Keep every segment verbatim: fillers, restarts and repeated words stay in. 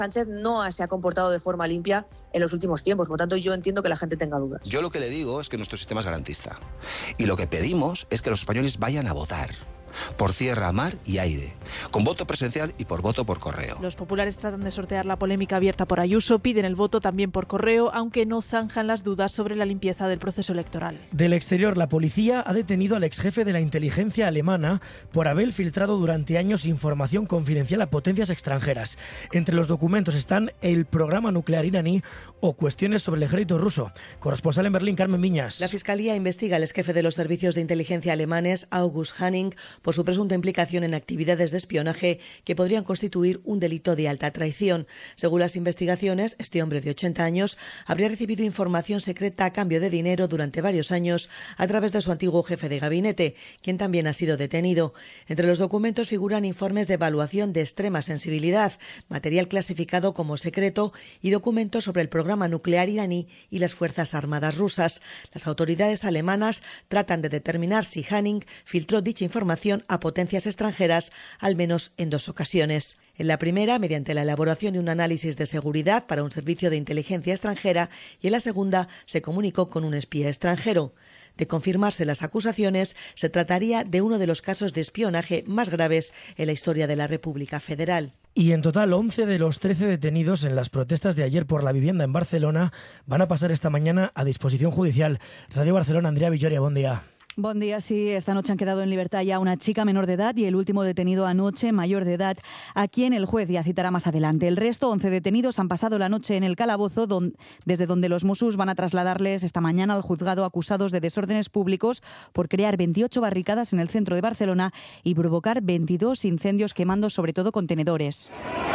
Sánchez no se ha comportado de forma limpia en los últimos tiempos. Por lo tanto, yo entiendo que la gente tenga dudas. Yo lo que le digo es que nuestro sistema es garantista. Y lo que pedimos es que los españoles vayan a votar. Por tierra, mar y aire, con voto presencial y por voto por correo. Los populares tratan de sortear la polémica abierta por Ayuso, piden el voto también por correo, aunque no zanjan las dudas sobre la limpieza del proceso electoral. Del exterior, la policía ha detenido al exjefe de la inteligencia alemana por haber filtrado durante años información confidencial a potencias extranjeras. Entre los documentos están el programa nuclear iraní o cuestiones sobre el ejército ruso. Corresponsal en Berlín, Carmen Viñas. La Fiscalía investiga al exjefe de los servicios de inteligencia alemanes, August Hanning, por su presunta implicación en actividades de espionaje que podrían constituir un delito de alta traición. Según las investigaciones, este hombre de ochenta años habría recibido información secreta a cambio de dinero durante varios años a través de su antiguo jefe de gabinete, quien también ha sido detenido. Entre los documentos figuran informes de evaluación de extrema sensibilidad, material clasificado como secreto y documentos sobre el programa nuclear iraní y las Fuerzas Armadas rusas. Las autoridades alemanas tratan de determinar si Hanning filtró dicha información a potencias extranjeras al menos en dos ocasiones. En la primera, mediante la elaboración de un análisis de seguridad para un servicio de inteligencia extranjera, y en la segunda se comunicó con un espía extranjero. De confirmarse las acusaciones, se trataría de uno de los casos de espionaje más graves en la historia de la República Federal. Y en total, once de los trece detenidos en las protestas de ayer por la vivienda en Barcelona van a pasar esta mañana a disposición judicial. Radio Barcelona, Andrea Villoria, buen día. Buen día, sí. Esta noche han quedado en libertad ya una chica menor de edad y el último detenido anoche, mayor de edad, a quien el juez ya citará más adelante. El resto, once detenidos, han pasado la noche en el calabozo, don, desde donde los Mossos van a trasladarles esta mañana al juzgado acusados de desórdenes públicos por crear veintiocho barricadas en el centro de Barcelona y provocar veintidós incendios quemando sobre todo contenedores.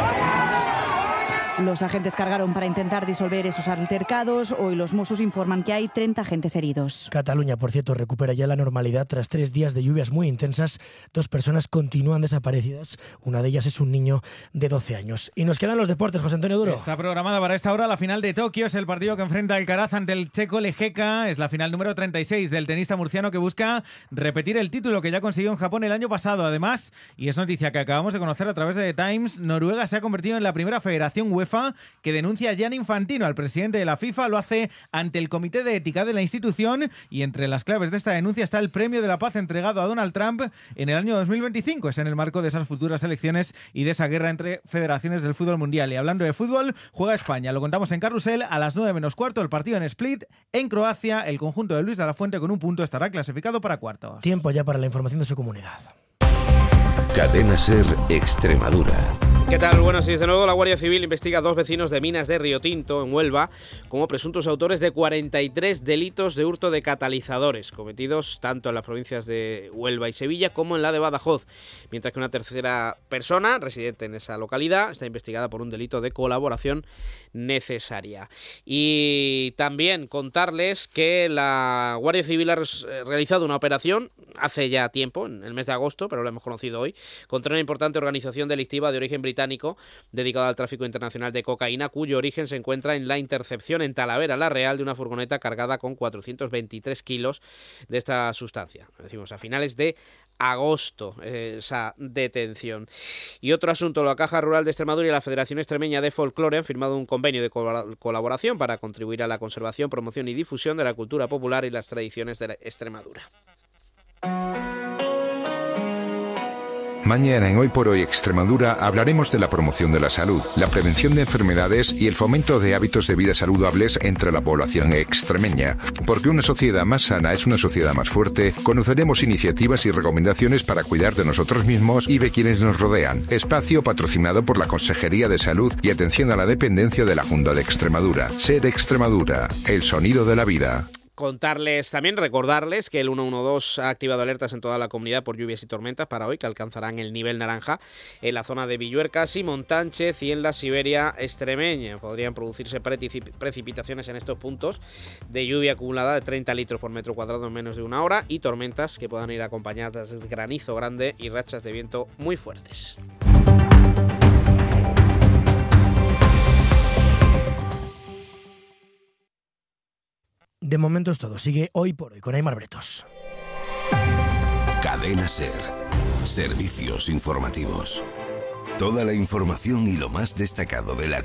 Los agentes cargaron para intentar disolver esos altercados. Hoy los Mossos informan que hay treinta agentes heridos. Cataluña, por cierto, recupera ya la normalidad tras tres días de lluvias muy intensas. Dos personas continúan desaparecidas. Una de ellas es un niño de doce años. Y nos quedan los deportes, José Antonio Duro. Está programada para esta hora la final de Tokio. Es el partido que enfrenta a Alcaraz ante el checo Lejeka. Es la final número treinta y seis del tenista murciano que busca repetir el título que ya consiguió en Japón el año pasado. Además, y es noticia que acabamos de conocer a través de The Times, Noruega se ha convertido en la primera federación UEFA que denuncia a Gianni Infantino, al presidente de la FIFA. Lo hace ante el Comité de Ética de la institución y entre las claves de esta denuncia está el Premio de la Paz entregado a Donald Trump en el año dos mil veinticinco. Es en el marco de esas futuras elecciones y de esa guerra entre federaciones del fútbol mundial. Y hablando de fútbol, juega España. Lo contamos en Carrusel a las nueve menos cuarto. El partido en Split, en Croacia. El conjunto de Luis de la Fuente con un punto estará clasificado para cuartos. Tiempo ya para la información de su comunidad. Cadena SER Extremadura. ¿Qué tal? Buenos días de nuevo. La Guardia Civil investiga a dos vecinos de Minas de Riotinto, en Huelva, como presuntos autores de cuarenta y tres delitos de hurto de catalizadores, cometidos tanto en las provincias de Huelva y Sevilla como en la de Badajoz, mientras que una tercera persona, residente en esa localidad, está investigada por un delito de colaboración necesaria. Y también contarles que la Guardia Civil ha realizado una operación hace ya tiempo, en el mes de agosto, pero lo hemos conocido hoy, contra una importante organización delictiva de origen británico dedicada al tráfico internacional de cocaína, cuyo origen se encuentra en la intercepción en Talavera la Real de una furgoneta cargada con cuatrocientos veintitrés kilos de esta sustancia. Decimos a finales de agosto eh, esa detención. Y otro asunto, la Caja Rural de Extremadura y la Federación Extremeña de Folclore han firmado un convenio de col- colaboración para contribuir a la conservación, promoción y difusión de la cultura popular y las tradiciones de Extremadura. Mañana en Hoy por Hoy Extremadura hablaremos de la promoción de la salud, la prevención de enfermedades y el fomento de hábitos de vida saludables entre la población extremeña. Porque una sociedad más sana es una sociedad más fuerte, conoceremos iniciativas y recomendaciones para cuidar de nosotros mismos y de quienes nos rodean. Espacio patrocinado por la Consejería de Salud y Atención a la Dependencia de la Junta de Extremadura. SER Extremadura, el sonido de la vida. Contarles también, recordarles que el ciento doce ha activado alertas en toda la comunidad por lluvias y tormentas para hoy, que alcanzarán el nivel naranja en la zona de Villuercas y Montánchez y en la Siberia extremeña. Podrían producirse precipitaciones en estos puntos de lluvia acumulada de treinta litros por metro cuadrado en menos de una hora y tormentas que puedan ir acompañadas de granizo grande y rachas de viento muy fuertes. De momento es todo. Sigue Hoy por Hoy con Aymar Bretos. Cadena SER. Servicios informativos. Toda la información y lo más destacado de la